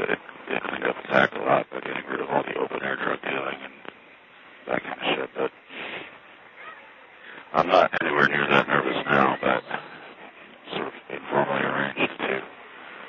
it cleaned up its act a lot by getting rid of all the open air drug dealing and that kind of shit. But I'm not anywhere near that nervous